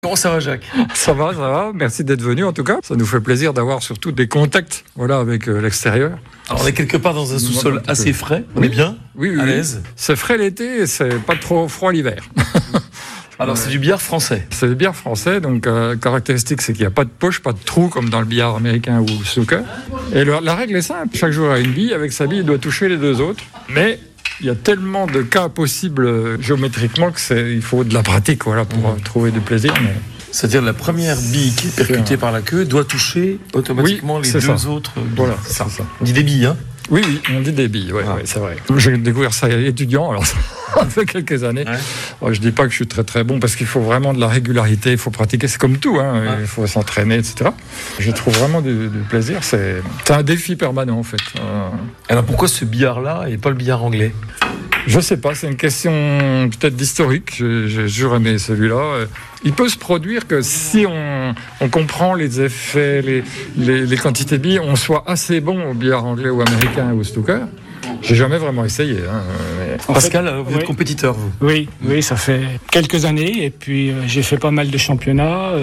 Comment ça va, Jacques ? Ça va. Merci d'être venu en tout cas. Ça nous fait plaisir d'avoir surtout des contacts avec l'extérieur. Alors on est quelque part dans un sous-sol assez frais. On est bien ? Oui. À l'aise ? C'est frais l'été et c'est pas trop froid l'hiver. Alors c'est du billard français. C'est du billard français, donc caractéristique c'est qu'il n'y a pas de poche, pas de trou comme dans le billard américain ou le snooker. Et la règle est simple, chaque joueur a une bille, avec sa bille il doit toucher les deux autres. Mais il y a tellement de cas possibles géométriquement qu'il faut de la pratique pour trouver du plaisir. Mais... C'est-à-dire la première bille qui est percutée par la queue doit toucher automatiquement les deux autres billes. Voilà, c'est ça. On dit des billes, hein ? Oui, on dit des billes, oui, c'est vrai. J'ai découvert ça étudiant, alors ça fait quelques années. Ouais. Je ne dis pas que je suis très très bon, parce qu'il faut vraiment de la régularité, il faut pratiquer, c'est comme tout, il faut s'entraîner, etc. Je trouve vraiment du plaisir, c'est un défi permanent en fait. Alors pourquoi ce billard-là et pas le billard anglais ? Je sais pas, c'est une question peut-être d'historique, j'ai toujours aimé celui-là. Il peut se produire que si on comprend les effets, les quantités de billes, on soit assez bon au billard anglais ou américain ou au snooker. J'ai jamais vraiment essayé. Pascal, vous êtes compétiteur, vous ? Oui, ça fait quelques années. Et puis, j'ai fait pas mal de championnats.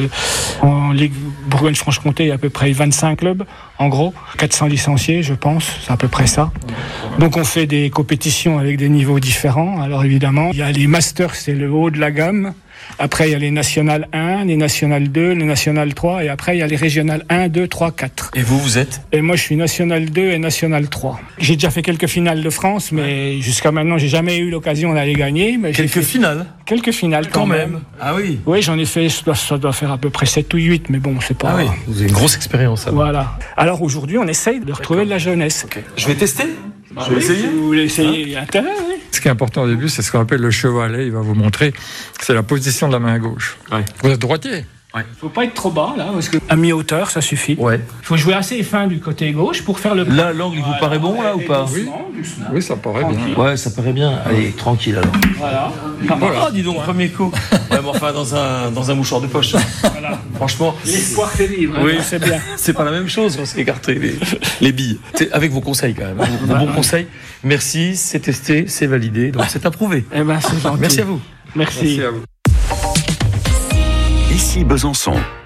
En Ligue Bourgogne-Franche-Comté, il y a à peu près 25 clubs, en gros. 400 licenciés, je pense. C'est à peu près ça. Donc, on fait des compétitions avec des niveaux différents. Alors, évidemment, il y a les Masters, c'est le haut de la gamme. Après, il y a les Nationales 1, les Nationales 2, les Nationales 3. Et après, il y a les Régionales 1, 2, 3, 4. Et vous êtes ? Et moi, je suis National 2 et National 3. J'ai déjà fait quelques finales de France, mais jusqu'à maintenant, j'ai jamais eu l'occasion d'aller gagner. Mais Quelques finales quand même. Ah oui ? Oui, j'en ai fait, ça doit faire à peu près 7 ou 8, mais bon, c'est pas... Ah oui, vous avez une grosse expérience. Voilà. Alors aujourd'hui, on essaye de retrouver de la jeunesse. Okay. Je vais tester. Je vais essayer. Vous voulez essayer intérêt, oui. Ce qui est important au début, c'est ce qu'on appelle le chevalet. Il va vous montrer. C'est la position de la main gauche. Ouais. Vous êtes droitier. Il faut pas être trop bas, là, parce qu'à mi-hauteur, ça suffit. Ouais. Il faut jouer assez fin du côté gauche pour faire le... Là, l'angle, il vous paraît bon, là, ou pas ? Doucement. Oui, ça paraît bien. Ouais, ça paraît bien. Allez, tranquille, alors. Voilà. Ah, dis donc, premier coup. Ouais, mais enfin, dans un mouchoir de poche. Voilà. Franchement. L'espoir fait vivre. Oui, c'est bien. C'est pas la même chose, on s'est écarté les billes. C'est avec vos conseils, quand même. Vos bons conseils. Merci, c'est testé, c'est validé, donc c'est approuvé. Eh ben, c'est gentil. Merci à vous. Merci Merci à vous. Ici Besançon.